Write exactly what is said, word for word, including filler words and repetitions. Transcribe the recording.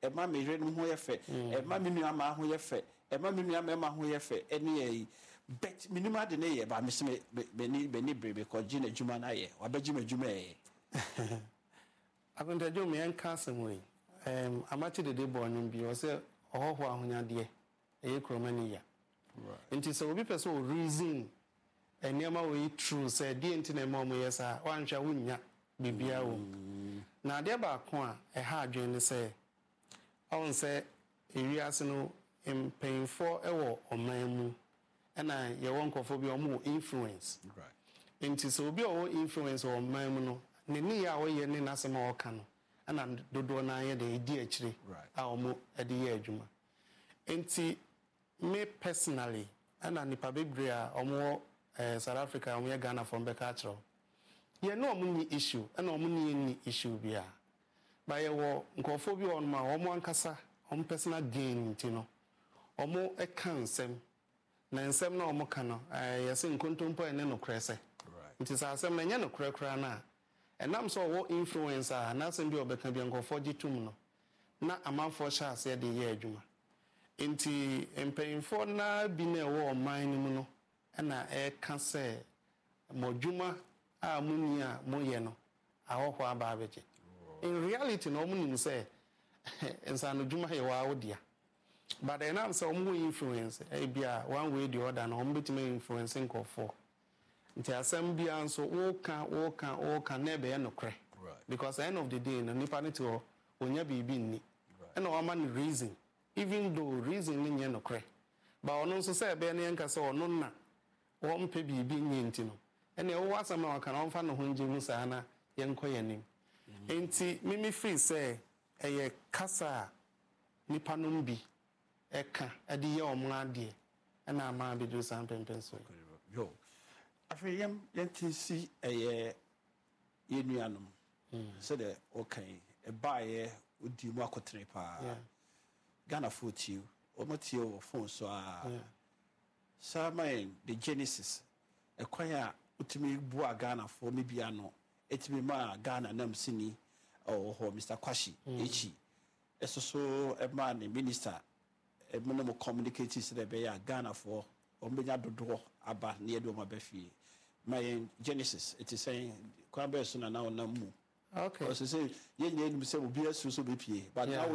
e ma me hwe no ho ye fe e ma me nua ma ho ye fe e ma me nua ma ho ye fe ene ye bet minima de ne ye ba me se me ni be ni brebe ko gina juma na ye wa ba jima juma ye akonta jo me en kasem we em amachi de de bo nyum bi o se ohoho ahonyade e kromani ya nti se obi pese o reason eniama we true say die nti na ma mo yesa wanhwa wunya bibia wo na de ba ko a e ha adwen ne say on say ewiase no empayfo e wo oman mu na ye won kofo bi omo influence right nti se obi o influence o man mu no ne ni ya wo ye ne nasema o ka no na dodo na ye de di akire a omo e de ye adwuma nti me personally ana nipa bebre a omo eh South Africa omo ye Ghana from Beka achro ye no omo ni issue ana omo ni ni issue bia ba ye wo nkofo bi on ma omo ankasa omo personal gain nti no omo e kan nsem na nsem na omo ka no eh yese nkontompo ene no krese nti sa asem na nya no krakra na enam so wo influencer na asem bi obeka bi nkofo gitum no na amanfo sha ase de ye adwuma nti empayinfo na bi na wo oman ni mu no na e ka se modwuma a muni a moye no ahoho aba abeje in reality no muni say ensano dwuma ye wa wodia but enam so omo influence e bia one way the other na omo betime influencing nkofo nti asem bia nso wo ka wo ka wo ka na be ye nokre because at the end of the day no nipa ne to onya bibi ni e na o man reason even though reason ni nye nokre ba ono nso say be na yenka say ono na wo mpe bibi nyi nti no ene wo asama waka na onfa no honje mu sa na yenko yanim enti mimi free say eye kasa nipa no mbi eka ade ye omra de na ama be do san pempenso yo afi yem yentisi eye yenuanom so the okay e baaye odi mu akotre pa Ghana forty omotie o phone so a Samain the Genesis e kwanya utimi bua Ghana for me bia no etimi ma Ghana nam sini o ho Mister Kwashi echi esoso e ma ne minister e mo no communicate se be ya Ghana for o mbenya dodo aba ne yedo ma bafie my Genesis it is saying kwa be so na na mu okay so say ye nye nim se obi asu so be pie but now